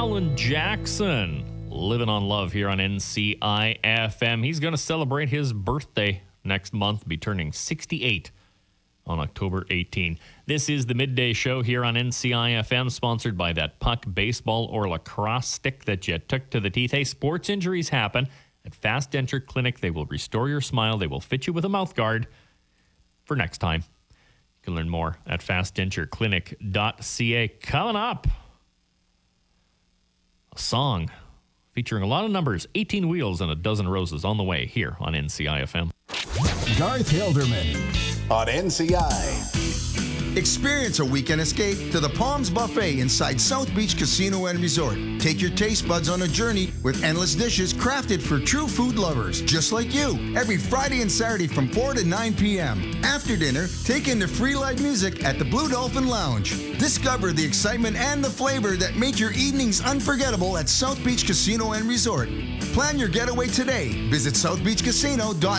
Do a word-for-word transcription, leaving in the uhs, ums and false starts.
Alan Jackson, living on love here on N C I F M. He's going to celebrate his birthday next month, be turning sixty-eight on October eighteenth. This is the Midday Show here on N C I F M, sponsored by that puck, baseball, or lacrosse stick that you took to the teeth. Hey, sports injuries happen. At Fast Denture Clinic, they will restore your smile. They will fit you with a mouth guard for next time. You can learn more at fast denture clinic dot c a. Coming up, a song featuring a lot of numbers, eighteen wheels and a dozen roses on the way here on N C I F M. Garth Hilderman on N C I. Experience a weekend escape to the Palms Buffet inside South Beach Casino and Resort. Take your taste buds on a journey with endless dishes crafted for true food lovers, just like you, every Friday and Saturday from four to nine p.m. After dinner, take in the free live music at the Blue Dolphin Lounge. Discover the excitement and the flavor that make your evenings unforgettable at South Beach Casino and Resort. Plan your getaway today. Visit south beach casino dot